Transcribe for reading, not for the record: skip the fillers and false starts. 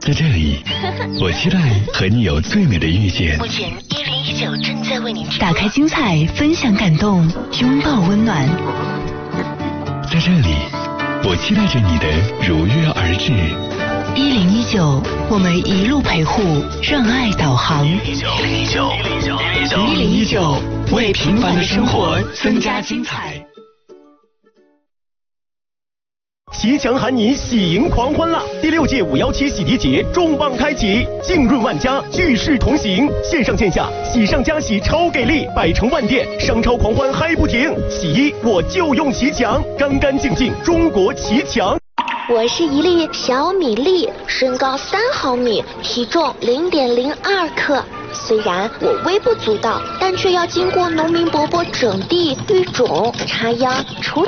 在这里，我期待和你有最美的遇见。 目前1019正在为您打开精彩，分享感动，拥抱温暖。 在这里，我期待着你的如约而至。 1019，我们一路陪护，让爱导航。 1019，为平凡的生活增加精彩。 骑墙喊你喜迎狂欢啦！第6届517洗涤节重磅开启，浸润万家，聚世同行，线上线下喜上加喜超给力，百城万店商超狂欢嗨不停！洗衣我就用骑墙，干干净净中国骑墙。 我是一粒小米粒，身高3毫米，体重0.02克。虽然我微不足道，但却要经过农民伯伯整地、育种、插秧、除